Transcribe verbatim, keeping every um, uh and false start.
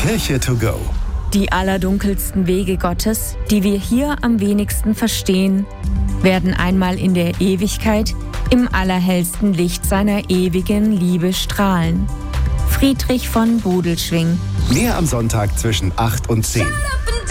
Kirche to go. Die allerdunkelsten Wege Gottes, die wir hier am wenigsten verstehen, werden einmal in der Ewigkeit im allerhellsten Licht seiner ewigen Liebe strahlen. Friedrich von Bodelschwingh. Mehr am Sonntag zwischen acht und zehn.